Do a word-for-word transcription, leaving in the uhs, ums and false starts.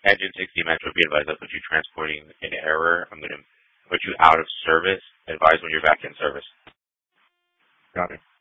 engine sixty entropy, advise I put you transporting in error. I'm going to put you out of service. Advise when you're back in service. Got it.